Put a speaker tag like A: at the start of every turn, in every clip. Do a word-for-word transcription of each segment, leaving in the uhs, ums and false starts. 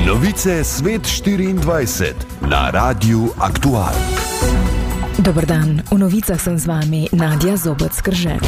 A: Novice Svet štiriindvajset na Radiu Aktual.
B: Dober dan, v novicah sem z vami Nadja Zobec-Krže.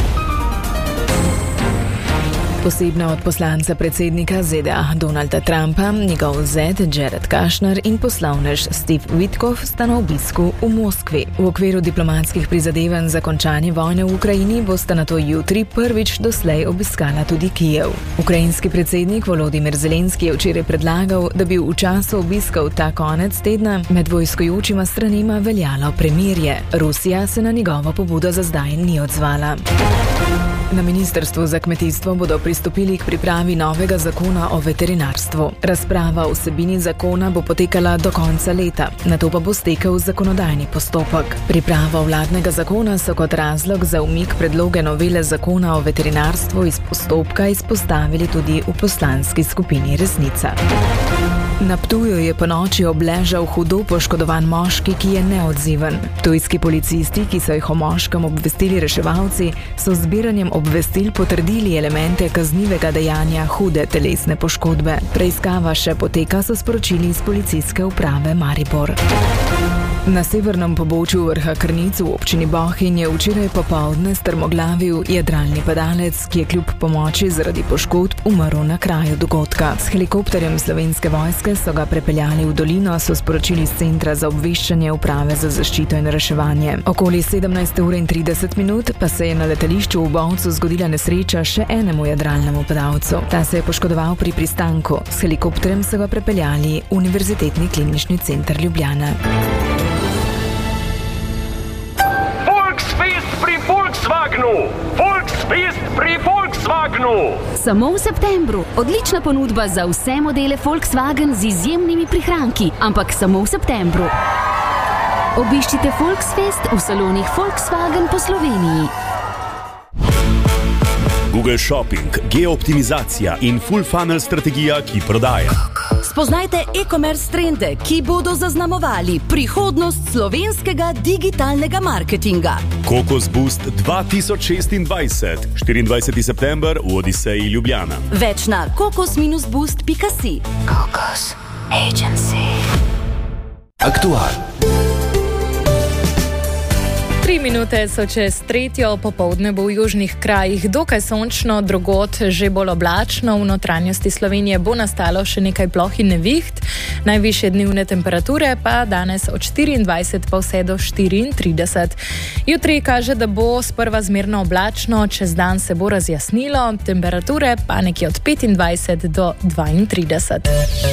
B: Posebna od poslanca predsednika Z D A Donalda Trumpa, njegov zet Jared Kushner in poslovnež Steve Witkoff sta na obisku v Moskvi. V okviru diplomatskih prizadevanj za končanje vojne v Ukrajini bosta nato jutri prvič doslej obiskala tudi Kijev. Ukrajinski predsednik Volodymyr Zelenski je včeraj predlagal, da bi v času obiskal ta konec tedna med vojskojočima stranima veljalo premirje. Rusija se na njegovo pobudo za zdaj ni odzvala. Na Ministrstvu za kmetijstvo bodo pristopili k pripravi novega zakona o veterinarstvu. Razprava o vsebini zakona bo potekala do konca leta, nato pa bo stekel zakonodajni postopek. Pripravo vladnega zakona so kot razlog za umik predloge novele zakona o veterinarstvu iz postopka izpostavili tudi v poslanski skupini Resnica. Na Ptuju je ponoči obležal hudo poškodovan moški, ki je neodziven. Ptujski policisti, ki so jih o moškem obvestili reševalci, so z zbiranjem obvestil potrdili elemente kaznivega dejanja hude telesne poškodbe. Preiskava še poteka, so sporočili iz policijske uprave Maribor. Na severnem pobočju vrha Krnic v občini Bohinj je včeraj popoldne strmoglavil jadralni padalec, ki je kljub pomoči zaradi poškodb umrl na kraju dogodka. S helikopterjem Slovenske vojske so ga prepeljali v dolino, so sporočili z Centra za obveščanje Uprave za zaščito in reševanje. Okoli sedemnajste ure in trideset minut pa se je na letališču v Bovcu zgodila nesreča še enemu jadralnemu padalcu. Ta se je poškodoval pri pristanku. S helikopterjem so ga prepeljali v Univerzitetni klinični center Ljubljana.
C: Volksfest pri Volkswagenu!
D: Samo v septembru. Odlična ponudba za vse modele Volkswagen z izjemnimi prihranki, ampak samo v septembru. Obiščite Volksfest v salonih Volkswagen po Sloveniji.
E: Google Shopping, geooptimizacija in full funnel strategija, ki prodaja.
F: Spoznajte e-commerce trende, ki bodo zaznamovali prihodnost slovenskega digitalnega marketinga.
E: Kokos Boost dva tisoč šestindvajset, štiriindvajseti september v Odiseji Ljubljana.
F: Več na kokos boost pika si.
G: Kokos Agency.
A: Aktual.
H: Tri minute so čez tretjo, popoldne bo v južnih krajih dokaj sončno, drugod že bolj oblačno, v notranjosti Slovenije bo nastalo še nekaj ploh in neviht, najvišje dnevne temperature pa danes od štiriindvajset pa vse do štiriintrideset. Jutri kaže, da bo sprva zmerno oblačno, čez dan se bo razjasnilo, temperature pa nekje od petindvajset do dvaintrideset.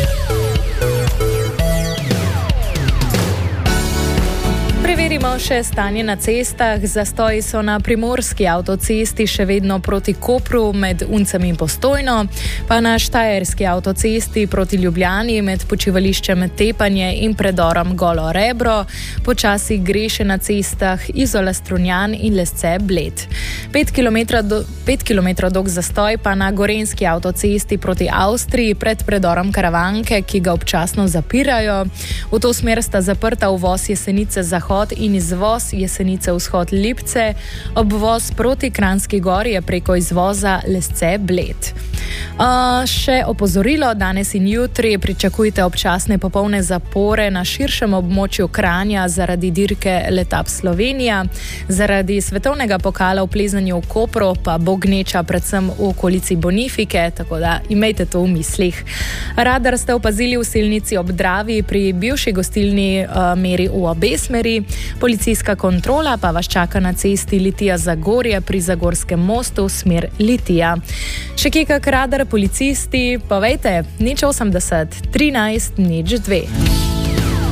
H: Preverimo še stanje na cestah. Zastoji so na primorski avtocesti še vedno proti Kopru med Uncem in Postojno, pa na štajerski avtocesti proti Ljubljani med počivališčem Tepanje in predorom Golo Rebro. Počasi gre še na cestah Izola Strunjan in Lesce Bled. Pet kilometrov do, pet kilometrov dolg zastoj pa na gorenski avtocesti proti Avstriji pred predorom Karavanke, ki ga občasno zapirajo. V to smer sta zaprta uvoz Jesenice Zahod in izvoz Jesenice vzhod Lipce, obvoz proti Kranjski Gori je preko izvoza Lesce Bled. Uh, še opozorilo, danes in jutri pričakujte občasne popolne zapore na širšem območju Kranja zaradi dirke Letap Slovenija, zaradi svetovnega pokala v plezanju v Kopru pa bo gneča predvsem v okolici Bonifike, tako da imejte to v mislih. Radar ste opazili v Selnici ob Dravi pri bivši gostilni uh, meri v obe smeri. Policijska kontrola pa vas čaka na cesti Litija-Zagorje pri Zagorskem mostu v smer Litija. Še kje kak radar policisti, povejte, nič osemdeset, trinajst, nič dve.